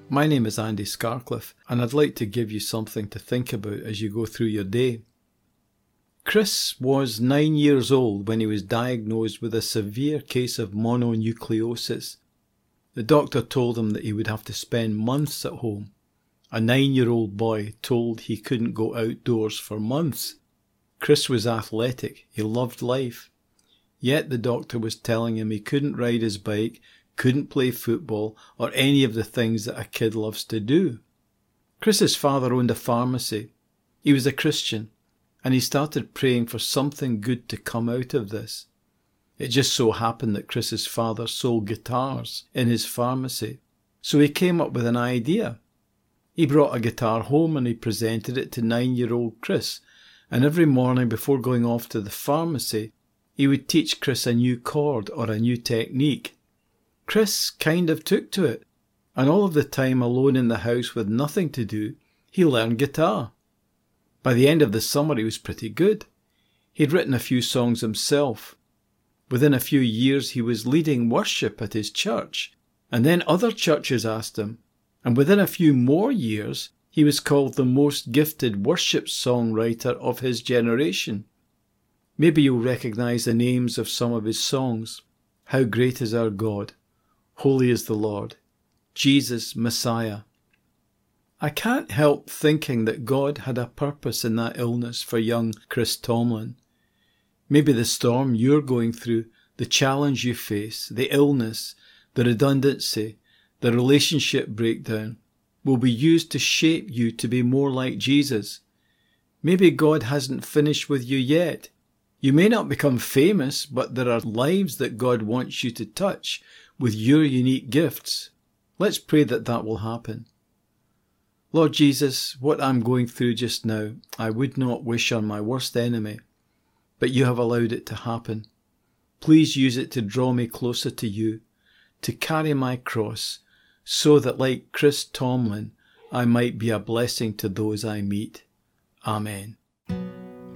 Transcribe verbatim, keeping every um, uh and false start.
My name is Andy Scarcliffe, and I'd like to give you something to think about as you go through your day. Chris was nine years old when he was diagnosed with a severe case of mononucleosis. The doctor told him that he would have to spend months at home. A nine-year-old boy told he couldn't go outdoors for months. Chris was athletic. He loved life. Yet the doctor was telling him he couldn't ride his bike, couldn't play football, or any of the things that a kid loves to do. Chris's father owned a pharmacy. He was a Christian, and he started praying for something good to come out of this. It just so happened that Chris's father sold guitars in his pharmacy, so he came up with an idea. He brought a guitar home and he presented it to nine-year-old Chris, and every morning before going off to the pharmacy, he would teach Chris a new chord or a new technique. Chris kind of took to it, and all of the time alone in the house with nothing to do, he learned guitar. By the end of the summer he was pretty good. He'd written a few songs himself. Within a few years he was leading worship at his church, and then other churches asked him, and within a few more years he was called the most gifted worship songwriter of his generation. Maybe you'll recognise the names of some of his songs. How Great is Our God, Holy is the Lord, Jesus, Messiah. I can't help thinking that God had a purpose in that illness for young Chris Tomlin. Maybe the storm you're going through, the challenge you face, the illness, the redundancy, the relationship breakdown, will be used to shape you to be more like Jesus. Maybe God hasn't finished with you yet. You may not become famous, but there are lives that God wants you to touch with your unique gifts. Let's pray that that will happen. Lord Jesus, what I'm going through just now, I would not wish on my worst enemy, but you have allowed it to happen. Please use it to draw me closer to you, to carry my cross, so that like Chris Tomlin, I might be a blessing to those I meet. Amen.